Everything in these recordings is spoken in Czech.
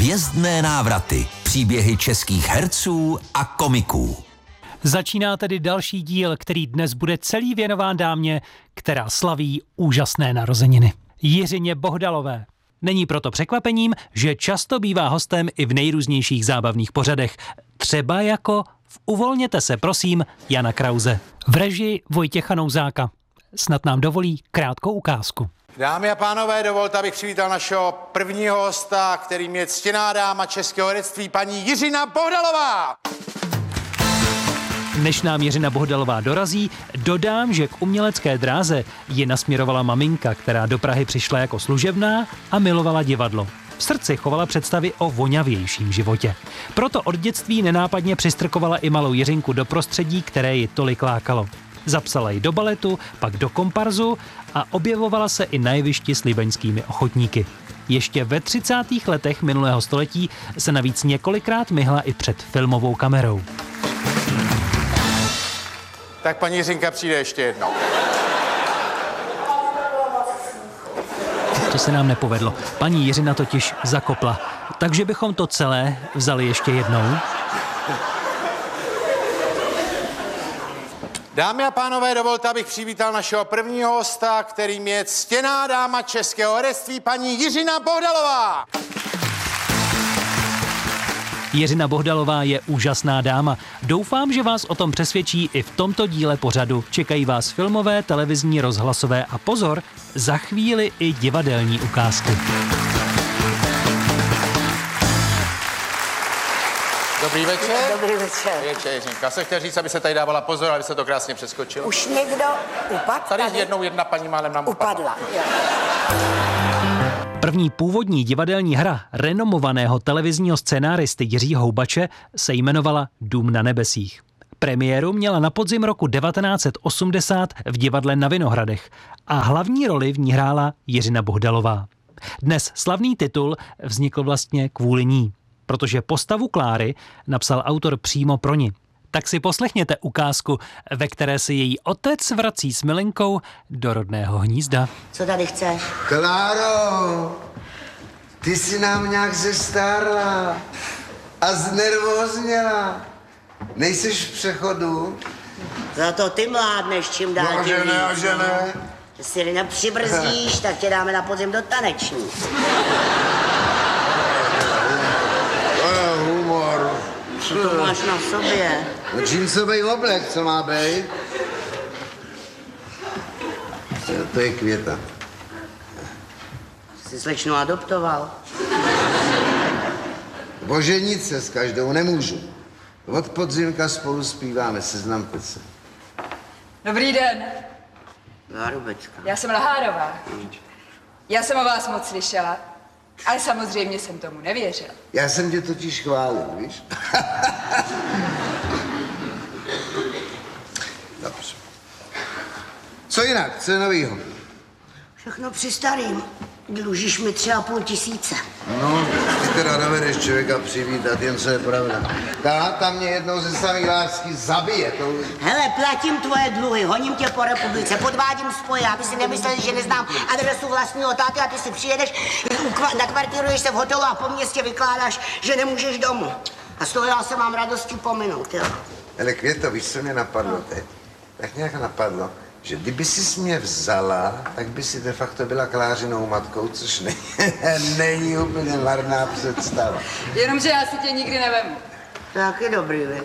Hvězdné návraty. Příběhy českých herců a komiků. Začíná tedy další díl, který dnes bude celý věnován dámě, která slaví úžasné narozeniny. Jiřině Bohdalové. Není proto překvapením, že často bývá hostem i v nejrůznějších zábavných pořadech. Třeba jako v Uvolněte se, prosím, Jana Krause. V režii Vojtěcha Nouzáka. Snad nám dovolí krátkou ukázku. Dámy a pánové, dovolte, abych přivítal našeho prvního hosta, kterým je ctěná dáma českého herectví, paní Jiřina Bohdalová. Než nám Jiřina Bohdalová dorazí, dodám, že k umělecké dráze ji nasměrovala maminka, která do Prahy přišla jako služebná a milovala divadlo. V srdci chovala představy o voňavějším životě. Proto od dětství nenápadně přistrkovala i malou Jiřinku do prostředí, které ji tolik lákalo. Zapsala ji do baletu, pak do komparzu a objevovala se i na jevišti s libeňskými ochotníky. Ještě ve 30. letech minulého století se navíc několikrát myhla i před filmovou kamerou. Tak paní Jiřinka přijde ještě jednou. To se nám nepovedlo. Paní Jiřina totiž zakopla. Takže bychom to celé vzali ještě jednou. Dámy a pánové, dovolte, abych přivítal našeho prvního hosta, kterým je ctěná dáma českého herectví, paní Jiřina Bohdalová. Jiřina Bohdalová je úžasná dáma. Doufám, že vás o tom přesvědčí i v tomto díle pořadu. Čekají vás filmové, televizní, rozhlasové a pozor, za chvíli i divadelní ukázky. Dobrý večer. Dobrý večer. Večer, Jiřinka. Já jsem chtěl říct, aby se tady dávala pozor, aby se to krásně přeskočilo. Už někdo upadl? Tady jednou jedna paní málem nám upadla. Jo. První původní divadelní hra renomovaného televizního scénáristy Jiřího Houbače se jmenovala Dům na nebesích. Premiéru měla na podzim roku 1980 v divadle na Vinohradech a hlavní roli v ní hrála Jiřina Bohdalová. Dnes slavný titul vznikl vlastně kvůli ní, protože postavu Kláry napsal autor přímo pro ni. Tak si poslechněte ukázku, ve které se její otec vrací s milenkou do rodného hnízda. Co tady chceš? Kláro, ty si nám nějak zestárla a znervózněla. Nejseš v přechodu? Za to ty mládneš čím dál tím víc. A že ne? Že si nepřibrzdíš, tak tě dáme na podzim do taneční. To je humor. Co to máš na sobě? No džínsovej oblek, co má být? To je Květa. Jsi slečnu adoptoval? Oženit se s každou nemůžu. Od podzimka spolu zpíváme, seznamte se. Dobrý den, Zárubečka. já jsem Lahárová. Já jsem o vás moc slyšela, ale samozřejmě jsem tomu nevěřila. Já jsem tě totiž chválil, víš? Dobře. Co jinak? Co je novýho? Všechno při starým. Dlužíš mi 3,5 tisíce. No, ty teda dovedeš člověka přivítat, jen co je pravda. Ta mě jednou ze samých lásky zabije. To... Hele, platím tvoje dluhy, honím tě po republice, podvádím spoje, aby si nemysleli, že neznám adresu vlastního táty a ty si přijedeš, nakvartíruješ se v hotelu a po městě vykládáš, že nemůžeš domů. A z toho já se mám radostí pominout, jo. Hele, Květo, víš, co mě napadlo teď? Tak nějak napadlo, že kdyby jsi mě vzala, tak by si de facto byla Klářinou matkou, což není úplně marná představa. Jenomže já si tě nikdy nevemu. Tak je dobrý, vy.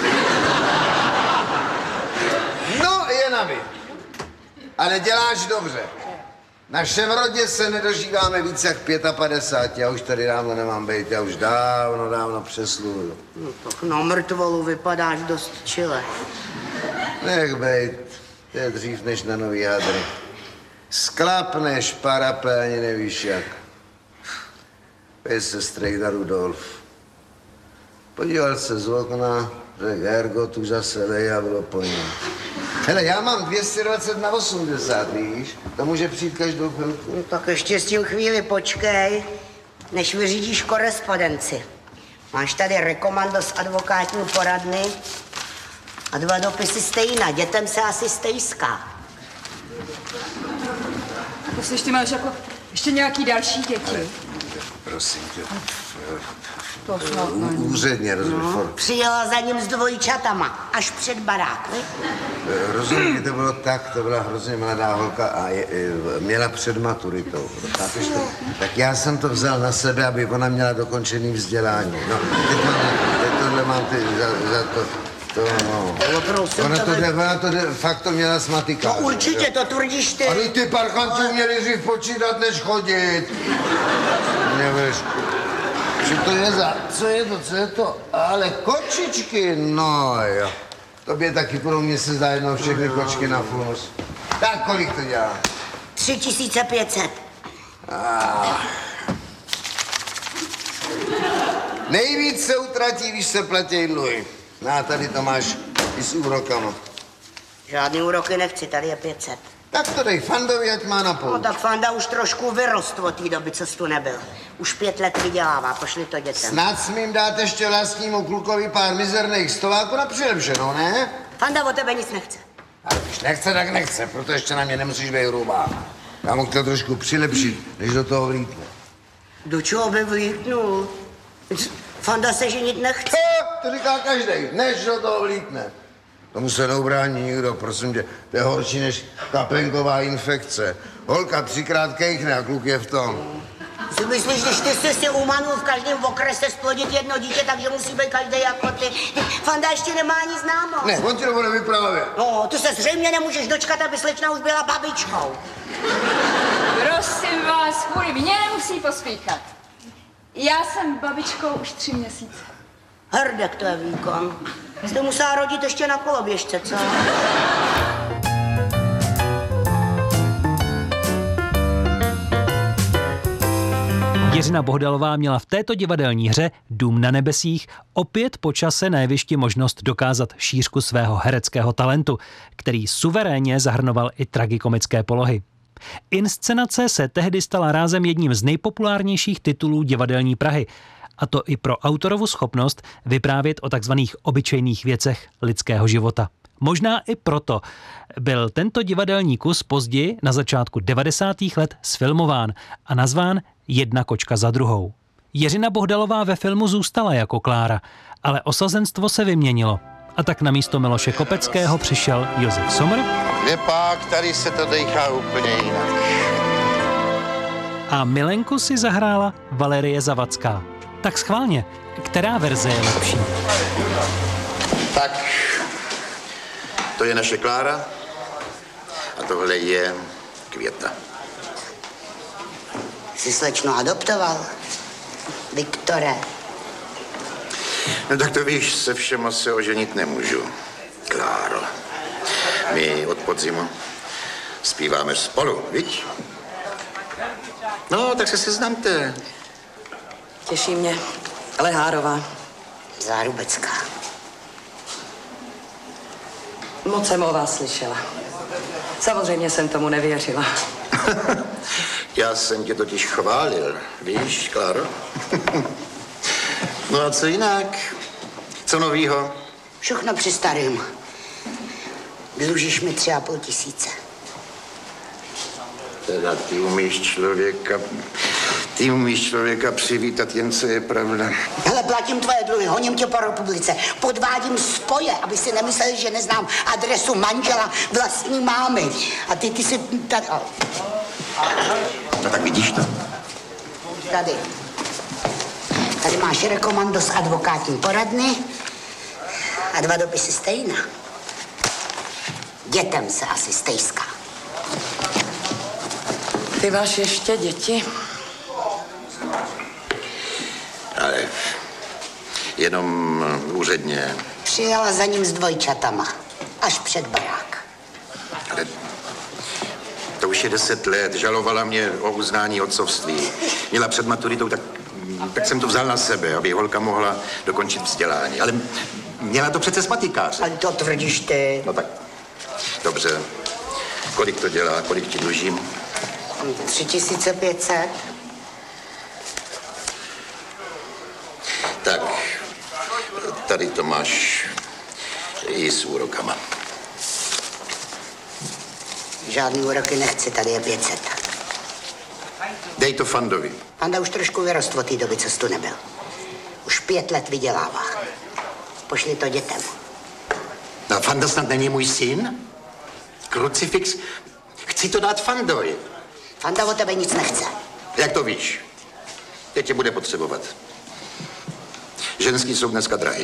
No, je na vy. Ale děláš dobře. V našem rodě se nedožíváme víc jak 55. Já už tady dávno nemám být, já už dávno přesluhuju. No, tak na mrtvolu vypadáš dost čile. Nech bejt, to je dřív než na nový hadry. Sklapneš parape, ani nevíš jak. Pej se strejda Rudolf. Podíval se z okna, řekl Ergot, už zase lej a bylo po něm. Hele, já mám 220 na 80, víš? To může přijít každou chvilku. No, tak ještě s tím chvíli počkej, než vyřídíš korespondenci. Máš tady rekomando z advokátní poradny a 2 dopisy stejná. Dětem se asi stejská. Poslyš, ty máš jako ještě nějaký další děti. Prosím tě, To snad ne. Úředně, rozumím. Přijela za ním s dvojčatama, až před barák, vi? Rozumím, to bylo tak, to byla hrozně mladá holka a měla před maturitou. Chápeš to? Tak já jsem to vzal na sebe, aby ona měla dokončený vzdělání. No, teď tohle mám ty za to. Ona to fakt to měla s matikářem. No určitě, to tvrdíš ty. Ale ty parchanti měli dřív počítat, než chodit. Nevíš, co to je co je to? Ale kočičky, no jo. Tobě taky budou měsíc za jednou všechny kočky na funus. Tak kolik to dělá? 3500. Nejvíc se utratí, když se platí dluhy. No a tady to máš i s úrokama. Žádný úroky nechci, tady je 500. Tak to dej Fandovi, ať má na půl. No tak Fanda už trošku vyrost od té doby, co jsi tu nebyl. Už 5 let vydělává, pošli to dětem. Snad smím dát ještě vlastnímu klukovi pár mizerných stoláků na přilepšenou, ne? Fanda o tebe nic nechce. Ale když nechce, tak nechce, protože ještě na mě nemusíš být hrubá. Já mu chtěl trošku přilepšit, než do toho vlítne. Do čeho by vlítnul? Fanda se ženit nechce. To říká každej, než do toho vlítne. Tomu se neubrání nikdo, prosím tě. To je horší než kapénková infekce. Holka 3krát kejchne a kluk je v tom. Si myslíš, když ty jsi si umanul v každém okrese splodit jedno dítě, takže musí být každý jako ty. Fanda ještě nemá ani známo. Ne, on ti to bude vyprávět. No, ty se zřejmě nemůžeš dočkat, aby slečna už byla babičkou. Prosím vás, kvůli mně nemusí pospíchat. Já jsem babičkou už 3 měsíce. Hrdek to je výkon. Jste musela rodit ještě na koloběžce, co? Jiřina Bohdalová měla v této divadelní hře Dům na nebesích opět po čase na jevišti možnost dokázat šířku svého hereckého talentu, který suverénně zahrnoval i tragikomické polohy. Inscenace se tehdy stala rázem jedním z nejpopulárnějších titulů divadelní Prahy, a to i pro autorovu schopnost vyprávět o takzvaných obyčejných věcech lidského života. Možná i proto byl tento divadelní kus později na začátku 90. let sfilmován a nazván Jedna kočka za druhou. Jiřina Bohdalová ve filmu zůstala jako Klára, ale osazenstvo se vyměnilo. A tak na místo Miloše Kopeckého přišel Josef Sommer. Pak tady se to dejchá úplně jinak. A Milenku si zahrála Valerie Zavacká. Tak schválně, která verze je lepší? Tak, to je naše Klára a tohle je Květa. Jsi slečno adoptoval, Viktore. No tak to víš, se všema se oženit nemůžu, Kláro. My od podzimu zpíváme spolu, viď? No, tak se seznamte. Těší mě. Lehárová. Zárubecká. Moc jsem o vás slyšela. Samozřejmě jsem tomu nevěřila. Já jsem tě totiž chválil, víš, Kláro? No a co jinak? Co novýho? Všechno při starým. Dlužíš mi 3500. Teda ty umíš člověka přivítat, jen co je pravda. Hele, platím tvoje dluhy, honím tě po republice, podvádím spoje, aby si nemysleli, že neznám adresu manžela vlastní mámy. A ty si tady... No tak vidíš to. Tady. Tady máš rekomando z advokátní poradny a 2 dopisy stejná. Dětem se asi stejská. Ty máš ještě děti? Ale jenom úředně. Přijela za ním s dvojčatama, až před barák. Ale to už je 10 let. Žalovala mě o uznání otcovství. Měla před maturitou, tak jsem to vzal na sebe, aby holka mohla dokončit vzdělání. Ale měla to přece s matikářem. Ale to tvrdíš ty. No tak, dobře. Kolik to dělá, kolik ti dlužím? 3500. Tak, tady to máš i s úrokama. Žádný úroky nechci, tady je 500. Dej to Fandovi. Fanda už trošku vyrost od té doby, co jsi tu nebyl. 5 let vydělává. Pošli to dětem. No, Fanda snad není můj syn? Krucifix? Chci to dát Fandovi. Fanda o tebe nic nechce. Jak to víš? Teď tě bude potřebovat. Ženský jsou dneska drahý.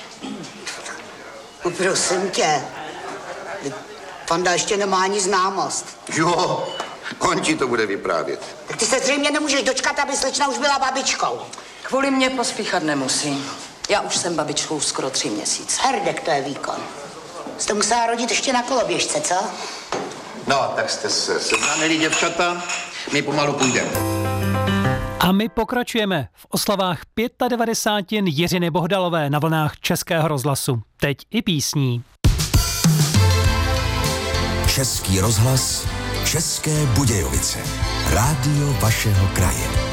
No, prosím tě. Fanda ještě nemá ani známost. Jo, on ti to bude vyprávět. Tak ty se zřejmě nemůžeš dočkat, aby slečna už byla babičkou. Kvůli mě pospíchat nemusí. Já už jsem babičkou skoro 3 měsíce. Herdek, to je výkon. Jste musela rodit ještě na koloběžce, co? No, tak jste se seznámili, děvčata. My pomalu půjdeme. A my pokračujeme v oslavách 95 Jiřiny Bohdalové na vlnách Českého rozhlasu. Teď i písní. Český rozhlas, České Budějovice. Rádio vašeho kraje.